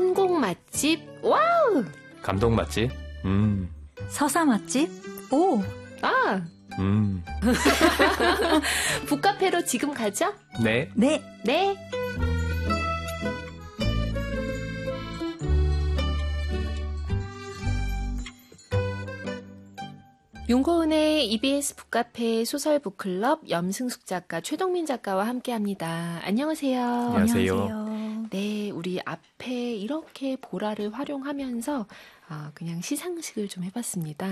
한국 맛집, 와우! 감동 맛집? 서사 맛집? 오! 아! 북카페로 지금 가죠? 네. 네. 네. 윤고은의 EBS 북카페 소설 북클럽 염승숙 작가, 최동민 작가와 함께합니다. 안녕하세요. 안녕하세요. 네, 우리 앞에 이렇게 보라를 활용하면서 그냥 시상식을 좀 해봤습니다.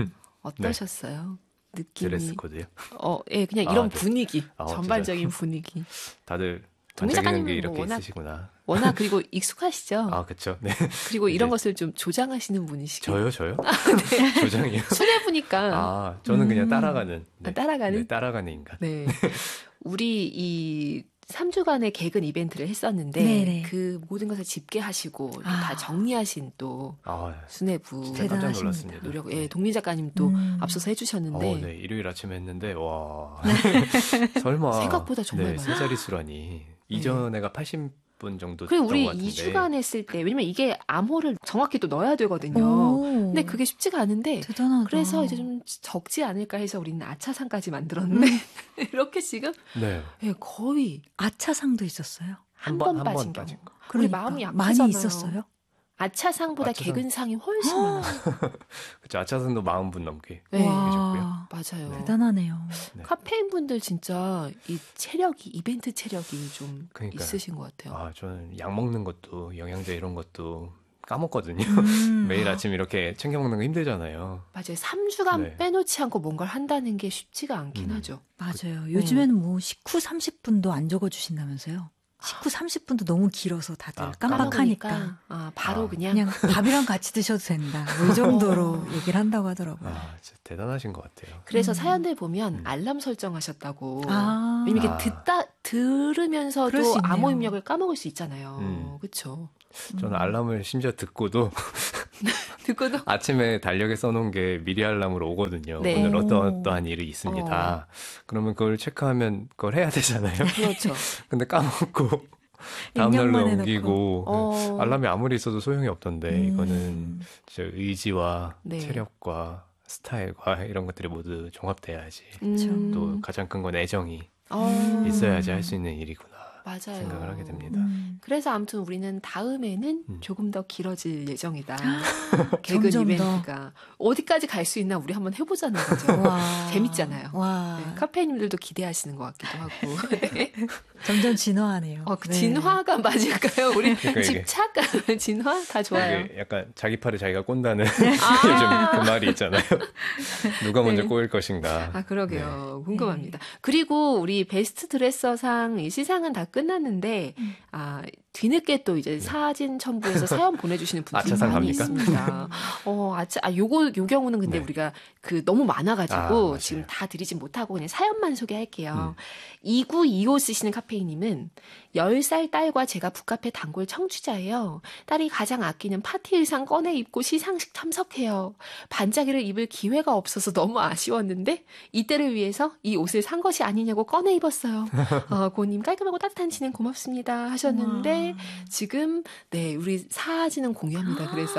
어떠셨어요? 네. 느낌이? 드레스 코드요? 예, 그냥 이런 네. 분위기, 진짜요? 전반적인 분위기. 다들 동민 반짝이는 게 작가님은 이렇게 워낙, 있으시구나. 워낙 그리고 익숙하시죠? 그렇죠. 네. 그리고 이런 이제 것을 좀 조장하시는 분이시고. 저요? 네. 조장이요? 수뇌부니까. 저는 그냥 따라가는. 네. 따라가는? 네, 따라가는 인간. 네. 우리 이 3주간의 개근 이벤트를 했었는데 네네. 그 모든 것을 집계하시고 다 정리하신 또 수뇌부 진짜 깜짝 놀랐습니다. 노력. 예, 동민 작가님도 앞서서 해주셨는데. 네, 일요일 아침에 했는데 와. 설마 생각보다 정말 네, 많아요. 세 자릿수라니. 이전에가 80분 정도 그리고 됐던 우리 것 같은데. 2주간 했을 때, 왜냐면 이게 암호를 정확히 또 넣어야 되거든요. 오. 근데 그게 쉽지가 않은데. 대단하다. 그래서 이제 좀 적지 않을까 해서 우리는 아차상까지 만들었는데 이렇게 지금 네. 예, 거의 아차상도 있었어요. 한 번 한 빠진 번 빠진 경우. 거. 우리 그러니까. 마음이 많이 약하잖아요. 있었어요? 아차상보다 아차상. 개근상이 훨씬 많아요. 그렇죠. 아차선도 40분 넘게 네. 계셨고요. 맞아요. 대단하네요. 네. 카페인 분들 진짜 이 체력이, 이벤트 체력이 좀 그러니까요. 있으신 것 같아요. 저는 약 먹는 것도 영양제 이런 것도 까먹거든요. 매일 아침 이렇게 챙겨 먹는 거 힘들잖아요. 맞아요. 3주간 네. 빼놓지 않고 뭔가를 한다는 게 쉽지가 않긴 하죠. 맞아요. 요즘에는 뭐 식후 30분도 안 적어주신다면서요. 식후 30분도 너무 길어서 다들 깜빡하니까. 까먹으니까. 바로 그냥 밥이랑 같이 드셔도 된다. 뭐이 정도로 얘기를 한다고 하더라고요. 진짜 대단하신 것 같아요. 그래서 사연들 보면 알람 설정하셨다고. 아. 왜냐면 이게 그럴 수 들으면서도 있네요. 암호 입력을 까먹을 수 있잖아요. 그렇죠. 저는 알람을 심지어 듣고도 아침에 달력에 써놓은 게 미리 알람으로 오거든요. 네. 오늘 어떠한 일이 있습니다. 그러면 그걸 체크하면 그걸 해야 되잖아요. 그렇죠. 근데 까먹고 다음날로 입력만 옮기고 알람이 아무리 있어도 소용이 없던데 이거는 진짜 의지와 네. 체력과 스타일과 이런 것들이 모두 종합돼야지. 또 가장 큰 건 애정이 있어야지 할 수 있는 일이구나. 맞아요. 생각을 하게 됩니다. 그래서 아무튼 우리는 다음에는 조금 더 길어질 예정이다. 개근 점점 이벤트가. 어디까지 갈 수 있나 우리 한번 해보자는 거죠. 와. 재밌잖아요. 와. 네, 카페님들도 기대하시는 것 같기도 하고. 네. 점점 진화하네요. 그 진화가 맞을까요? 우리 그러니까 이게 집착, 진화 다 좋아요. 이게 약간 자기 팔을 자기가 꼰다는 요즘 그 말이 있잖아요. 누가 먼저 네. 꼬일 것인가. 그러게요. 궁금합니다. 그리고 우리 베스트 드레서상 이 시상은 다 끝났는데 뒤늦게 또 이제 사진 첨부해서 사연 보내주시는 분들이 아차상 많이 갑니까? 있습니다. 요 경우는 근데 네. 우리가 너무 많아가지고 맞아요. 지금 다 드리진 못하고 그냥 사연만 소개할게요. 2925 쓰시는 카페인님은 10살 딸과 제가 북카페 단골 청취자예요. 딸이 가장 아끼는 파티 의상 꺼내 입고 시상식 참석해요. 반짝이를 입을 기회가 없어서 너무 아쉬웠는데 이때를 위해서 이 옷을 산 것이 아니냐고 꺼내 입었어요. 고님 깔끔하고 따뜻한 진행 고맙습니다 하셨는데 지금 우리 사진은 공유합니다. 그래서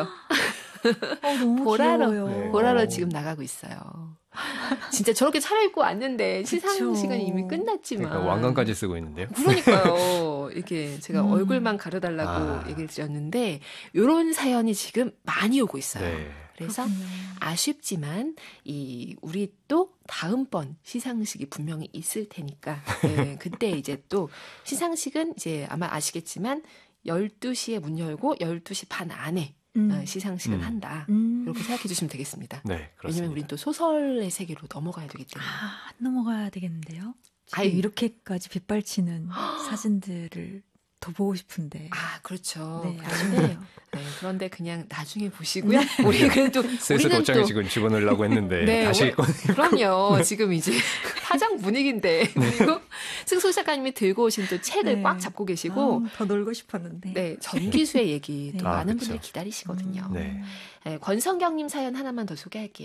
너무 귀여워요. 네. 보라로 지금 나가고 있어요. 진짜 저렇게 차려입고 왔는데 시상식은 이미 끝났지만 그러니까 왕관까지 쓰고 있는데요. 그러니까요. 이렇게 제가 얼굴만 가려달라고 얘기를 드렸는데 이런 사연이 지금 많이 오고 있어요. 네. 그래서 그렇군요. 아쉽지만 우리 또 다음번 시상식이 분명히 있을 테니까 그때 이제 또 시상식은 이제 아마 아시겠지만 12시에 문 열고 12시 반 안에 시상식은 한다. 이렇게 생각해 주시면 되겠습니다. 네, 그렇습니다. 왜냐면 우린 또 소설의 세계로 넘어가야 되기 때문에. 안 넘어가야 되겠는데요. 이렇게까지 빗발치는 사진들을 더 보고 싶은데. 그렇죠. 네, 그런데, 그런데 그냥 나중에 보시고요. 우리 그래도 슬슬 우리는 옷장에 또 지금 집어넣으려고 했는데 다시 그럼요. 지금 이제 화장 분위기인데 그리고 승소 작가님이 들고 오신 또 책을 꽉 잡고 계시고 더 놀고 싶었는데. 전기수의 얘기 또 많은 그쵸. 분들이 기다리시거든요. 네. 권성경님 사연 하나만 더 소개할게요.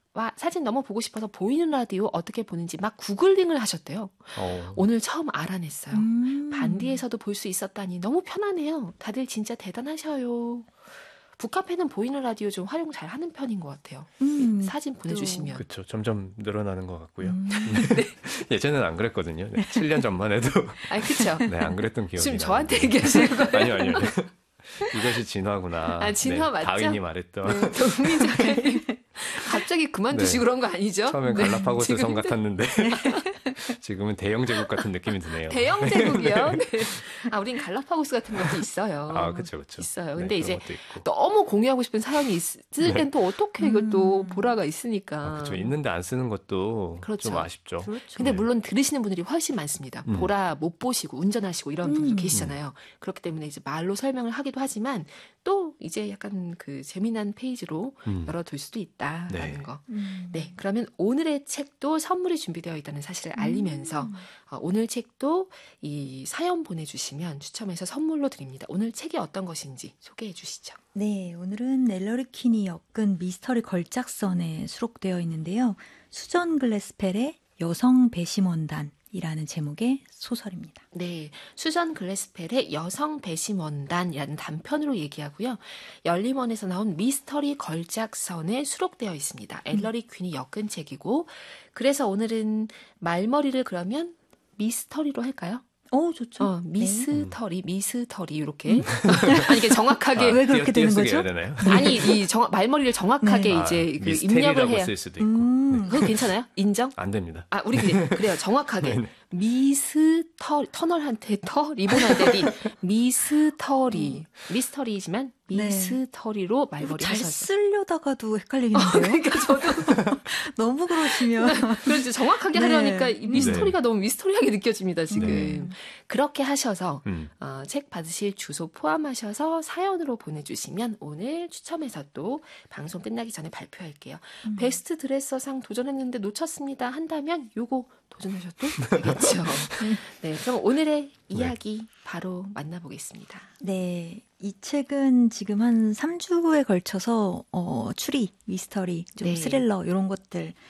와, 사진 너무 보고 싶어서 보이는 라디오 어떻게 보는지 막 구글링을 하셨대요. 오늘 처음 알아냈어요. 반디에서도 볼 수 있었다니 너무 편하네요. 다들 진짜 대단하셔요. 북카페는 보이는 라디오 좀 활용 잘 하는 편인 것 같아요. 사진 보내주시면. 그렇죠. 점점 늘어나는 것 같고요. 네. 예전에는 안 그랬거든요. 네, 7년 전만 해도. 아, 그렇죠. 네, 안 그랬던 기억이 지금 나는데. 저한테 얘기하시는 거예요? 아니요. 이것이 진화구나. 아, 진화 맞죠? 다윈이 말했던. 네, 동민 작가님. 갑자기 그만두시고 그런 거 아니죠? 처음엔 갈라파고스 섬 같았는데 지금은 대영 제국 같은 느낌이 드네요. 대영 제국이요? 네. 아, 우린 갈라파고스 같은 것도 있어요. 아, 그렇죠. 있어요. 근데 이제 있고. 너무 공유하고 싶은 사연이 있을 땐 또 어떻게 이것도 보라가 있으니까. 그렇죠. 있는데 안 쓰는 것도 그렇죠. 좀 아쉽죠. 그렇죠. 근데 물론 들으시는 분들이 훨씬 많습니다. 보라 못 보시고 운전하시고 이런 분들 계시잖아요. 그렇기 때문에 이제 말로 설명을 하기도 하지만 또 이제 약간 그 재미난 페이지로 열어둘 수도 있다라는 거. 네, 그러면 오늘의 책도 선물이 준비되어 있다는 사실을 알리면서 오늘 책도 이 사연 보내주시면 추첨해서 선물로 드립니다. 오늘 책이 어떤 것인지 소개해 주시죠. 네, 오늘은 엘러리 퀸이 엮은 미스터리 걸작선에 수록되어 있는데요. 수전 글래스펠의 여성 배심원단이라는 제목의 소설입니다. 네, 수전 글래스펠의 여성 배심원단이라는 단편으로 얘기하고요. 열림원에서 나온 미스터리 걸작선에 수록되어 있습니다. 엘러리 퀸이 엮은 책이고 그래서 오늘은 말머리를 그러면 미스터리로 할까요? 좋죠. 미스터리 이렇게. 아니, 이게 정확하게. 왜 그렇게 되는 거죠? 해야 되나요? 아니, 말머리를 정확하게 이제 그 입력을 해야. 쓸 수도 있고. 그거 괜찮아요? 인정? 안 됩니다. 아, 우리 그래요. 정확하게. 터널한테 리본한테 미스터리. 미스터리지만 미스터리로 말머리 잘 하셔서. 쓰려다가도 헷갈리겠는데요. 그러니까 저도 너무 그러시면. 그렇죠. 정확하게 하려니까 이 미스터리가 너무 미스터리하게 느껴집니다, 지금. 네. 그렇게 하셔서 책 받으실 주소 포함하셔서 사연으로 보내주시면 오늘 추첨해서 또 방송 끝나기 전에 발표할게요. 베스트 드레서상 도전했는데 놓쳤습니다 한다면 요거 도전하셔도 되겠죠. 네, 그럼 오늘의 이야기 바로 만나보겠습니다. 네, 이 책은 지금 한 3주에 걸쳐서 추리, 미스터리, 좀 스릴러 이런 것들